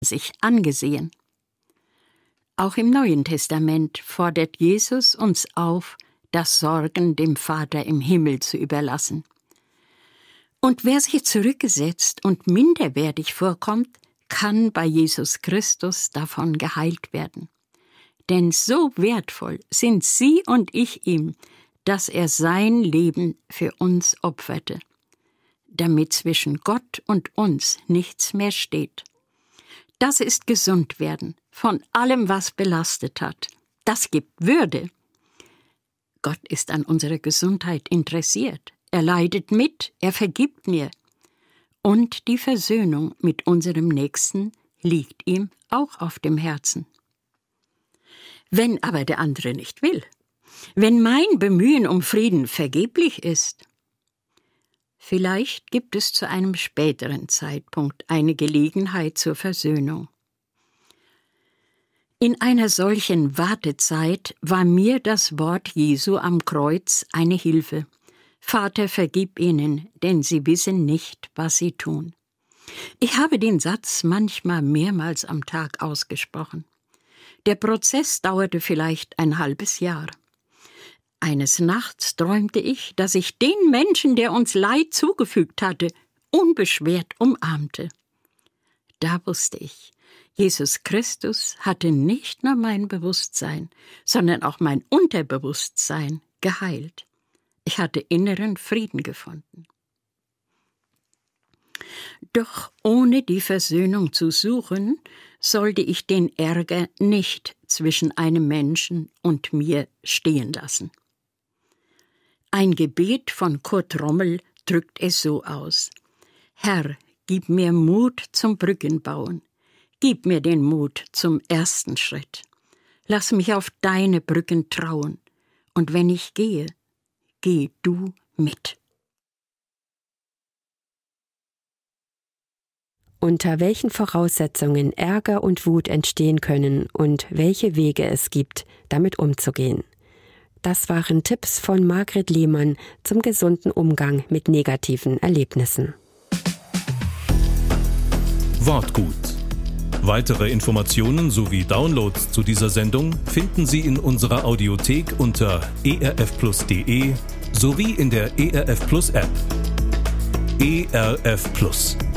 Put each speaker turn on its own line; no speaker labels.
sich angesehen. Auch im Neuen Testament fordert Jesus uns auf, das Sorgen dem Vater im Himmel zu überlassen. Und wer sich zurückgesetzt und minderwertig vorkommt, kann bei Jesus Christus davon geheilt werden. Denn so wertvoll sind Sie und ich ihm, dass er sein Leben für uns opferte, damit zwischen Gott und uns nichts mehr steht. Das ist Gesundwerden von allem, was belastet hat. Das gibt Würde. Gott ist an unserer Gesundheit interessiert. Er leidet mit, er vergibt mir. Und die Versöhnung mit unserem Nächsten liegt ihm auch auf dem Herzen. Wenn aber der andere nicht will, wenn mein Bemühen um Frieden vergeblich ist, vielleicht gibt es zu einem späteren Zeitpunkt eine Gelegenheit zur Versöhnung. In einer solchen Wartezeit war mir das Wort Jesu am Kreuz eine Hilfe. Vater, vergib ihnen, denn sie wissen nicht, was sie tun. Ich habe den Satz manchmal mehrmals am Tag ausgesprochen. Der Prozess dauerte vielleicht ein halbes Jahr. Eines Nachts träumte ich, dass ich den Menschen, der uns Leid zugefügt hatte, unbeschwert umarmte. Da wusste ich, Jesus Christus hatte nicht nur mein Bewusstsein, sondern auch mein Unterbewusstsein geheilt. Ich hatte inneren Frieden gefunden. Doch ohne die Versöhnung zu suchen, sollte ich den Ärger nicht zwischen einem Menschen und mir stehen lassen. Ein Gebet von Kurt Rommel drückt es so aus: Herr, gib mir Mut zum Brückenbauen. Gib mir den Mut zum ersten Schritt. Lass mich auf deine Brücken trauen. Und wenn ich gehe, geh du mit.
Unter welchen Voraussetzungen Ärger und Wut entstehen können und welche Wege es gibt, damit umzugehen. Das waren Tipps von Margret Lehmann zum gesunden Umgang mit negativen Erlebnissen.
Wortgut. Weitere Informationen sowie Downloads zu dieser Sendung finden Sie in unserer Audiothek unter erfplus.de sowie in der ERF Plus App. ERF Plus.